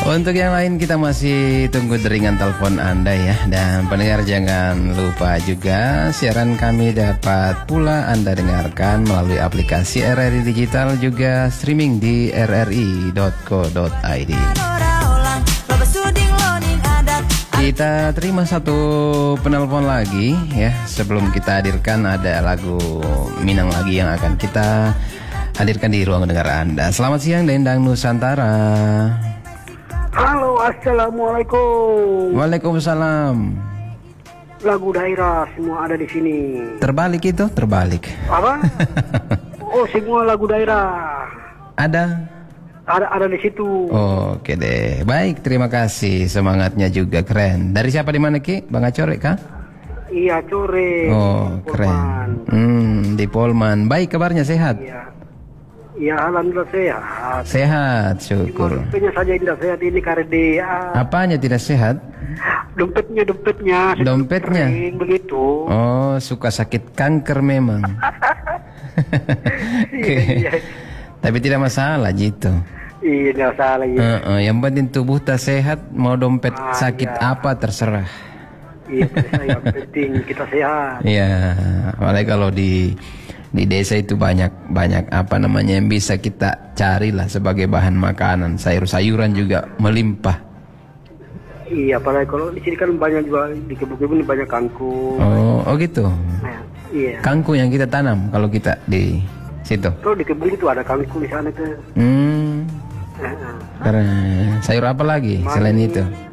Untuk yang lain kita masih tunggu deringan telepon Anda ya. Dan pendengar jangan lupa juga siaran kami dapat pula Anda dengarkan melalui aplikasi RRI Digital, juga streaming di rri.co.id. Kita terima satu penelpon lagi ya. Sebelum kita hadirkan ada lagu Minang lagi yang akan kita hadirkan di ruang dengar Anda. Selamat siang Dendang Nusantara. Halo, assalamualaikum. Waalaikumsalam. Lagu daerah semua ada di sini. Terbalik itu, terbalik. Apa? Oh, semua lagu daerah. Ada Ada di situ. Oke deh. Baik, terima kasih. Semangatnya juga keren. Dari siapa di mana Ki? Bang Acore kah? Iya, Core. Oh, keren. Di Polman. Baik, kabarnya sehat? Iya, alhamdulillah sehat. Sehat, syukur. Dompetnya saja tidak sehat ini karena Apanya tidak sehat? Dompetnya. Dompetnya? Kering, begitu. Oh, suka sakit kanker memang. Iya. Tapi tidak masalah gitu. Iya, tidak salah ya. Yang penting tubuh tak sehat, mau dompet sakit apa terserah. Iya, yang penting kita sehat. Iya, apalagi kalau di desa itu banyak apa namanya yang bisa kita carilah sebagai bahan makanan, sayur-sayuran juga melimpah. Iya, apalagi kalau di sini kan banyak juga di kebun-kebun banyak kangkung. Oh gitu. Nah, iya. Kangkung yang kita tanam kalau kita di situ. Kalau di kebun itu ada kangkung di sana ke. Keren. Sayur apa lagi selain itu?